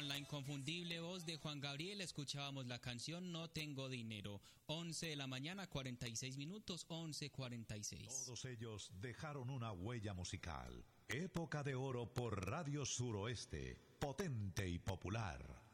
con la inconfundible voz de Juan Gabriel escuchábamos la canción No Tengo Dinero. 11 de la mañana, 46 minutos, 11:46. Todos ellos dejaron una huella musical. Época de oro por Radio Suroeste, potente y popular.